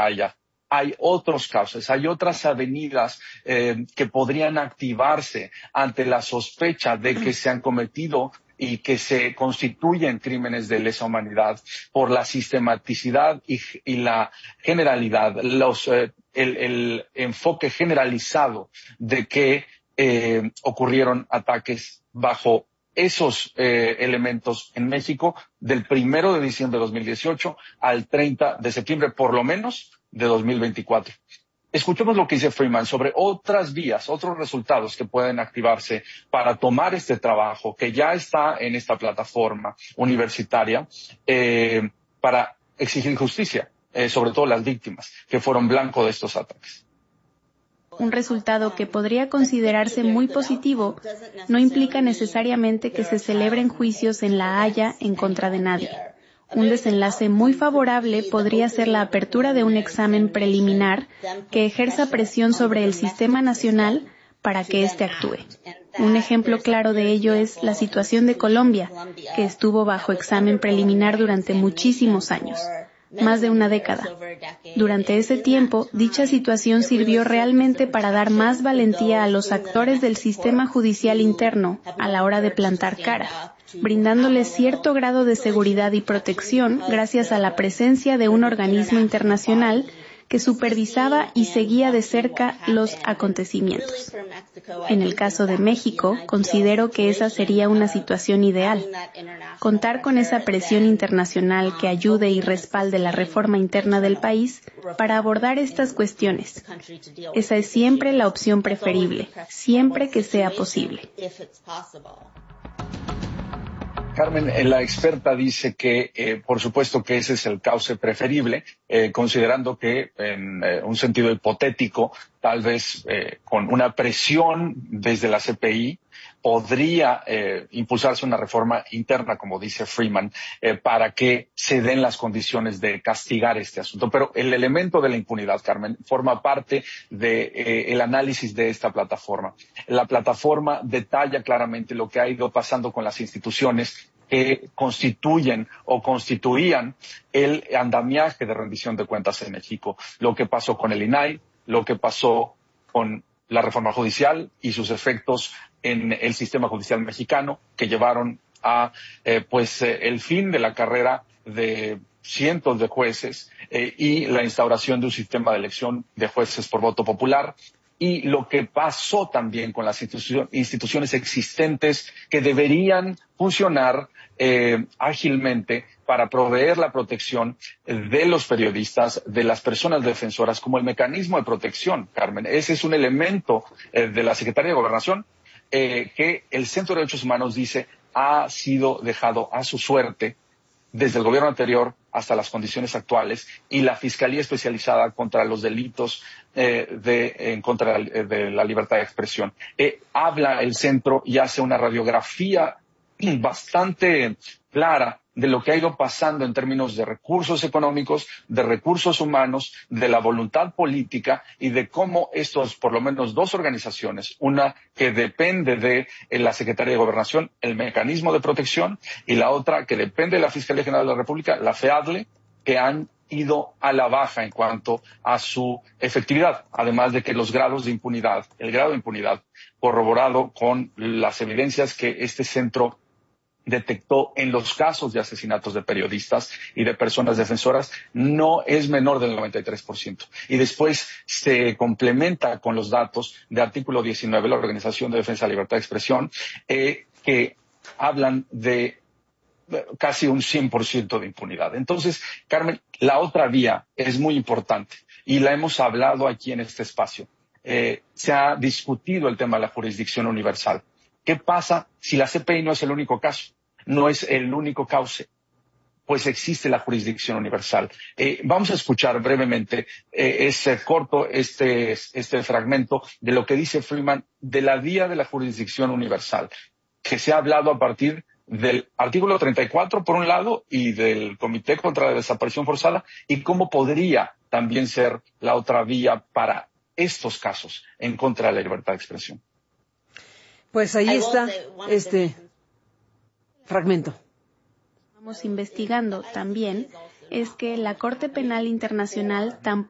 La Haya. Hay otros casos, hay otras avenidas que podrían activarse ante la sospecha de que se han cometido y que se constituyen crímenes de lesa humanidad por la sistematicidad y la generalidad, el enfoque generalizado de que ocurrieron ataques bajo esos elementos en México del 1 de diciembre de 2018 al 30 de septiembre, por lo menos, de 2024. Escuchemos lo que dice Freeman sobre otras vías, otros resultados que pueden activarse para tomar este trabajo que ya está en esta plataforma universitaria para exigir justicia, sobre todo las víctimas que fueron blanco de estos ataques. Un resultado que podría considerarse muy positivo no implica necesariamente que se celebren juicios en La Haya en contra de nadie. Un desenlace muy favorable podría ser la apertura de un examen preliminar que ejerza presión sobre el sistema nacional para que éste actúe. Un ejemplo claro de ello es la situación de Colombia, que estuvo bajo examen preliminar durante muchísimos años, más de una década. Durante ese tiempo, dicha situación sirvió realmente para dar más valentía a los actores del sistema judicial interno a la hora de plantar cara, brindándoles cierto grado de seguridad y protección gracias a la presencia de un organismo internacional que supervisaba y seguía de cerca los acontecimientos. En el caso de México, considero que esa sería una situación ideal. Contar con esa presión internacional que ayude y respalde la reforma interna del país para abordar estas cuestiones. Esa es siempre la opción preferible, siempre que sea posible. Carmen, la experta dice que, por supuesto que ese es el cauce preferible, considerando que en un sentido hipotético, tal vez con una presión desde la CPI, podría impulsarse una reforma interna, como dice Freeman, para que se den las condiciones de castigar este asunto. Pero el elemento de la impunidad, Carmen, forma parte del análisis de esta plataforma. La plataforma detalla claramente lo que ha ido pasando con las instituciones que constituyen o constituían el andamiaje de rendición de cuentas en México. Lo que pasó con el INAI, lo que pasó con la reforma judicial y sus efectos en el sistema judicial mexicano, que llevaron a el fin de la carrera de cientos de jueces y la instauración de un sistema de elección de jueces por voto popular. Y lo que pasó también con las instituciones existentes que deberían funcionar ágilmente para proveer la protección de los periodistas, de las personas defensoras, como el mecanismo de protección, Carmen. Ese es un elemento de la Secretaría de Gobernación que el Centro de Derechos Humanos dice ha sido dejado a su suerte desde el gobierno anterior hasta las condiciones actuales, y la Fiscalía Especializada contra los Delitos en contra de la libertad de expresión. Habla el centro y hace una radiografía bastante clara de lo que ha ido pasando en términos de recursos económicos, de recursos humanos, de la voluntad política y de cómo estos, por lo menos dos organizaciones, una que depende de la Secretaría de Gobernación, el mecanismo de protección, y la otra que depende de la Fiscalía General de la República, la FEADLE, que han ido a la baja en cuanto a su efectividad, además de que los grados de impunidad, el grado de impunidad corroborado con las evidencias que este centro detectó en los casos de asesinatos de periodistas y de personas defensoras no es menor del 93%. Y después se complementa con los datos de artículo 19, la Organización de Defensa de la Libertad de Expresión, que hablan de casi un 100% de impunidad. Entonces, Carmen, la otra vía es muy importante y la hemos hablado aquí en este espacio. Se ha discutido el tema de la jurisdicción universal. ¿Qué pasa si la CPI no es el único caso? No es el único cauce. Pues existe la jurisdicción universal. Vamos a escuchar brevemente corto este fragmento de lo que dice Freeman de la vía de la jurisdicción universal, que se ha hablado a partir del artículo 34, por un lado, y del Comité contra la Desaparición Forzada, y cómo podría también ser la otra vía para estos casos en contra de la libertad de expresión. Pues ahí está este fragmento. Estamos investigando también es que la Corte Penal Internacional tampoco